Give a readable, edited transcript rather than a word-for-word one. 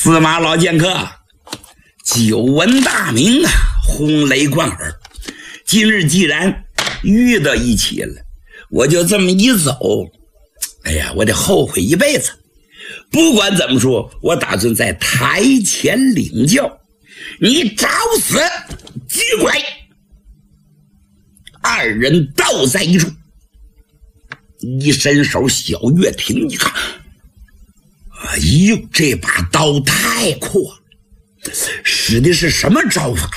司马老剑客，久闻大名啊，轰雷贯耳。今日既然遇到一起了，我就这么一走，哎呀，我得后悔一辈子。不管怎么说，我打算在台前领教，你找死！击拐！二人倒在一处，一伸手，小月亭一看，哎呦，这把刀太阔了，使的是什么招法？